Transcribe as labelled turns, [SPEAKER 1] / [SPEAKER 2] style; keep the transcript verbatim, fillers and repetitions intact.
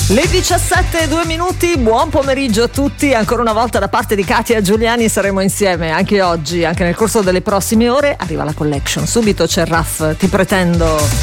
[SPEAKER 1] Le diciassette e due minuti, buon pomeriggio a tutti, ancora una volta da parte di Katia Giuliani saremo insieme anche oggi, anche nel corso delle prossime ore. Arriva la collection, subito c'è Raff, Ti pretendo.